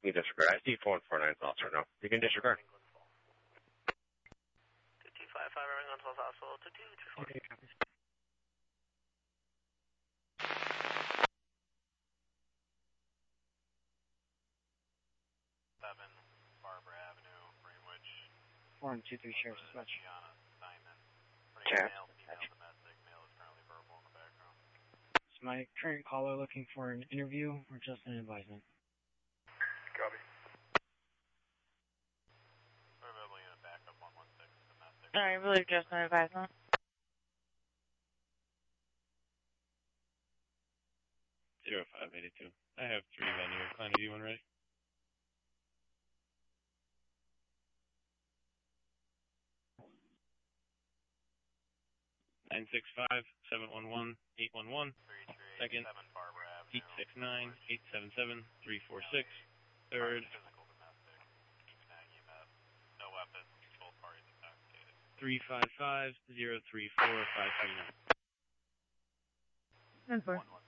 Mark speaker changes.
Speaker 1: You disregard. I see 449 officer. No, you can disregard.
Speaker 2: 2255, Irving Gonzalez Hospital, 2224.
Speaker 3: Okay, copy.
Speaker 2: 7 Barbara Avenue, Greenwich.
Speaker 3: 423 Sheriff's Dispatch.
Speaker 1: Chat.
Speaker 2: Male, female, domestic. Male is currently verbal in the background.
Speaker 3: Is my current caller looking for an interview or just an advisement?
Speaker 2: Copy. Verbally in a backup 116 domestic.
Speaker 4: I believe just an advisement.
Speaker 5: (0582). I have 3 venue. Plan to D1 ready. (965) 711 811. Second. 869 877 346. Third.
Speaker 2: Physical domestic. 2 no weapons. Both parties intoxicated.
Speaker 5: 355 034 539.
Speaker 4: 10-4.